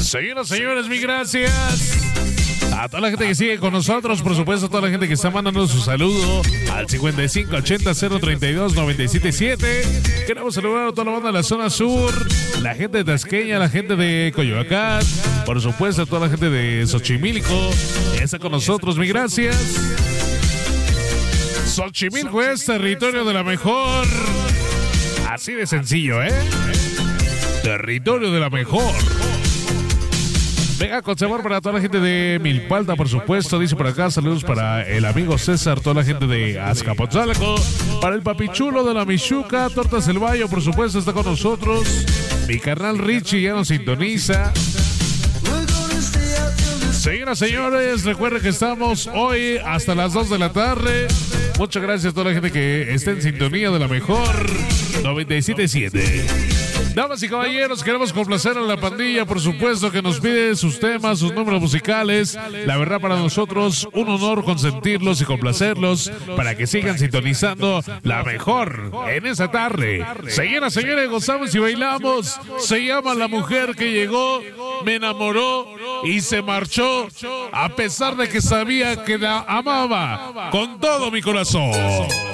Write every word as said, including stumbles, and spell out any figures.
Señoras, señores, mil gracias. A toda la gente que sigue con nosotros, por supuesto, a toda la gente que está mandando su saludo al cincuenta y cinco ochenta cero treinta y dos noventa y siete siete. Queremos saludar a toda la banda de la zona sur, la gente de Tasqueña, la gente de Coyoacán, por supuesto, a toda la gente de Xochimilco. Está con nosotros, mil gracias. Xochimilco es territorio de la mejor. Así de sencillo, ¿eh? Territorio de la mejor. Venga, con sabor para toda la gente de Milpalta, por supuesto. Dice por acá, saludos para el amigo César, toda la gente de Azcapotzalco, para el papichulo de la Michuca, Tortas El Bayo, por supuesto, está con nosotros. Mi carnal Richie ya nos sintoniza. Señoras, señores, recuerden que estamos hoy hasta las dos de la tarde. Muchas gracias a toda la gente que está en sintonía de la mejor noventa y siete punto siete. Damas y caballeros, queremos complacer a la pandilla, por supuesto, que nos pide sus temas, sus números musicales. La verdad, para nosotros, un honor consentirlos y complacerlos para que sigan sintonizando la mejor en esa tarde. Señoras, señores, gozamos y bailamos. Se llama La Mujer que Llegó, Me Enamoró y Se Marchó, a pesar de que sabía que la amaba con todo mi corazón.